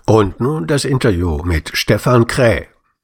Und nun das Interview mit Stefan Kräh.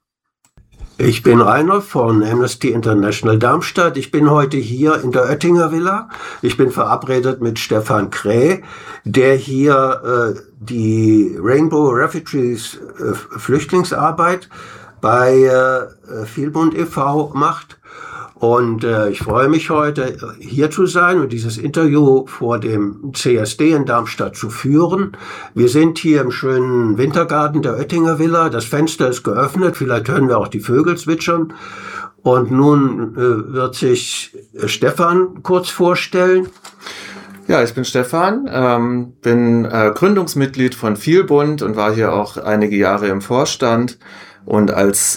Ich bin Rainer von Amnesty International Darmstadt. Ich bin heute hier in der Oettinger Villa. Ich bin verabredet mit Stefan Kräh, der hier die Rainbow Refugees Flüchtlingsarbeit bei Vielbund e.V. macht. Und ich freue mich heute hier zu sein und dieses Interview vor dem CSD in Darmstadt zu führen. Wir sind hier im schönen Wintergarten der Oettinger Villa. Das Fenster ist geöffnet, vielleicht hören wir auch die Vögel zwitschern. Und nun wird sich Stefan kurz vorstellen. Ja, ich bin Stefan, bin Gründungsmitglied von Vielbund und war hier auch einige Jahre im Vorstand. Und als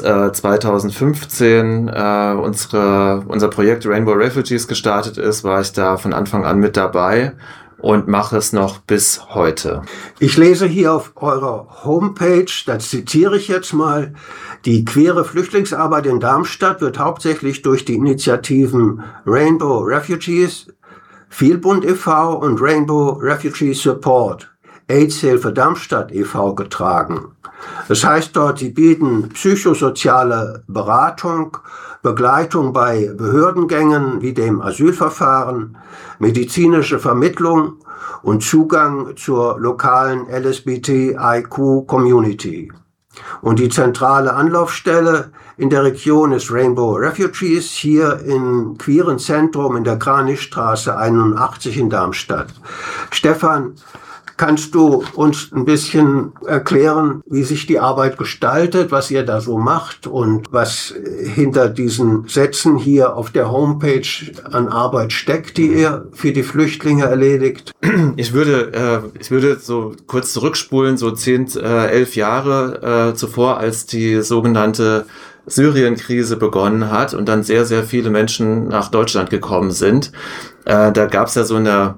2015 unser Projekt Rainbow Refugees gestartet ist, war ich da von Anfang an mit dabei und mache es noch bis heute. Ich lese hier auf eurer Homepage, das zitiere ich jetzt mal, die queere Flüchtlingsarbeit in Darmstadt wird hauptsächlich durch die Initiativen Rainbow Refugees, Vielbund e.V. und Rainbow Refugee Support, AIDS-Hilfe Darmstadt e.V. getragen. Das heißt dort, sie bieten psychosoziale Beratung, Begleitung bei Behördengängen wie dem Asylverfahren, medizinische Vermittlung und Zugang zur lokalen LSBTIQ-Community. Und die zentrale Anlaufstelle in der Region ist Rainbow Refugees, hier im queeren Zentrum in der Kranichstraße 81 in Darmstadt. Stefan, kannst du uns ein bisschen erklären, wie sich die Arbeit gestaltet, was ihr da so macht und was hinter diesen Sätzen hier auf der Homepage an Arbeit steckt, die ihr für die Flüchtlinge erledigt? Ich würde so kurz zurückspulen, so 10, 11 Jahre zuvor, als die sogenannte Syrien-Krise begonnen hat und dann sehr, sehr viele Menschen nach Deutschland gekommen sind. Da gab es ja so eine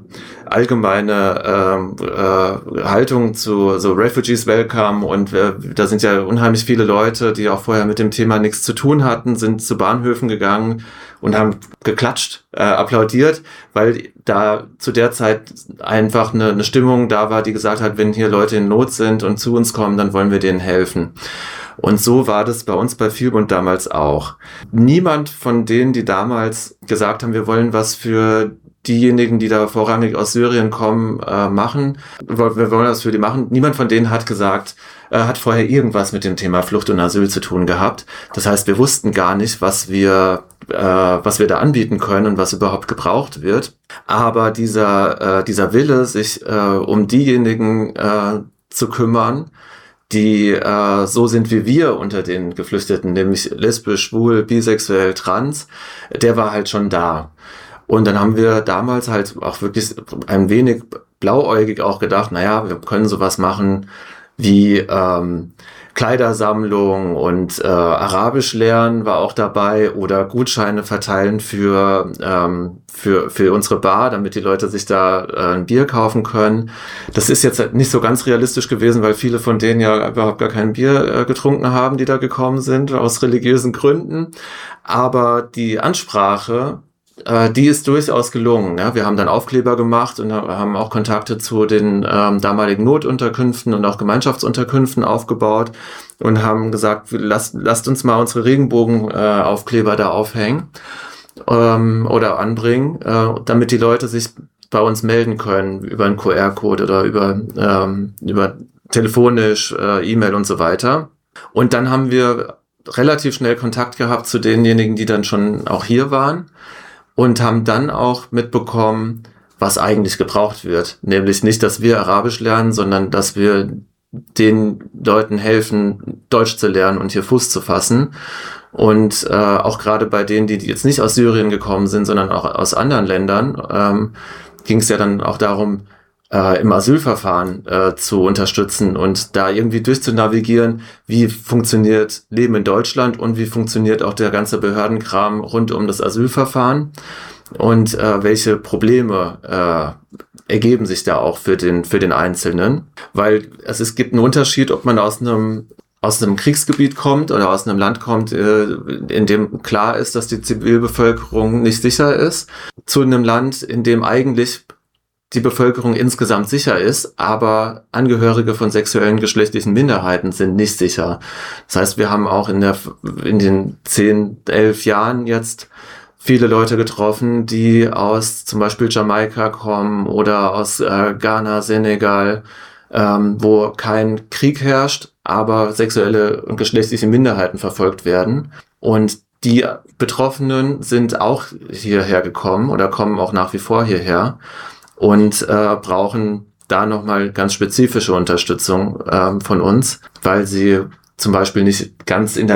allgemeine Haltung zu so Refugees Welcome und da sind ja unheimlich viele Leute, die auch vorher mit dem Thema nichts zu tun hatten, sind zu Bahnhöfen gegangen und haben geklatscht, applaudiert, weil da zu der Zeit einfach eine Stimmung da war, die gesagt hat, wenn hier Leute in Not sind und zu uns kommen, dann wollen wir denen helfen. Und so war das bei uns bei Vielbund damals auch. Niemand von denen, die damals gesagt haben, wir wollen was für diejenigen, die da vorrangig aus Syrien kommen, machen, wir wollen das für die machen, niemand von denen hat gesagt, hat vorher irgendwas mit dem Thema Flucht und Asyl zu tun gehabt. Das heißt, wir wussten gar nicht, was wir da anbieten können und was überhaupt gebraucht wird. Aber dieser Wille, sich um diejenigen zu kümmern, die so sind wie wir unter den Geflüchteten, nämlich lesbisch, schwul, bisexuell, trans, der war halt schon da. Und dann haben wir damals halt auch wirklich ein wenig blauäugig auch gedacht, naja, wir können sowas machen wie Kleidersammlung und Arabisch lernen war auch dabei oder Gutscheine verteilen für unsere Bar, damit die Leute sich da ein Bier kaufen können. Das ist jetzt nicht so ganz realistisch gewesen, weil viele von denen ja überhaupt gar kein Bier getrunken haben, die da gekommen sind, aus religiösen Gründen. Aber die Ansprache, die ist durchaus gelungen. Ja? Wir haben dann Aufkleber gemacht und haben auch Kontakte zu den damaligen Notunterkünften und auch Gemeinschaftsunterkünften aufgebaut und haben gesagt, lasst uns mal unsere Regenbogenaufkleber da aufhängen oder anbringen, damit die Leute sich bei uns melden können über einen QR-Code oder über telefonisch, E-Mail und so weiter. Und dann haben wir relativ schnell Kontakt gehabt zu denjenigen, die dann schon auch hier waren. Und haben dann auch mitbekommen, was eigentlich gebraucht wird. Nämlich nicht, dass wir Arabisch lernen, sondern dass wir den Leuten helfen, Deutsch zu lernen und hier Fuß zu fassen. Und auch gerade bei denen, die jetzt nicht aus Syrien gekommen sind, sondern auch aus anderen Ländern, ging es ja dann auch darum, im Asylverfahren zu unterstützen und da irgendwie durchzunavigieren, wie funktioniert Leben in Deutschland und wie funktioniert auch der ganze Behördenkram rund um das Asylverfahren und welche Probleme ergeben sich da auch für den Einzelnen. Weil es gibt einen Unterschied, ob man aus einem Kriegsgebiet kommt oder aus einem Land kommt, in dem klar ist, dass die Zivilbevölkerung nicht sicher ist, zu einem Land, in dem eigentlich die Bevölkerung insgesamt sicher ist, aber Angehörige von sexuellen geschlechtlichen Minderheiten sind nicht sicher. Das heißt, wir haben auch in den 10, 11 Jahren jetzt viele Leute getroffen, die aus zum Beispiel Jamaika kommen oder aus Ghana, Senegal, wo kein Krieg herrscht, aber sexuelle und geschlechtliche Minderheiten verfolgt werden. Und die Betroffenen sind auch hierher gekommen oder kommen auch nach wie vor hierher und brauchen da nochmal ganz spezifische Unterstützung von uns, weil sie zum Beispiel nicht ganz in der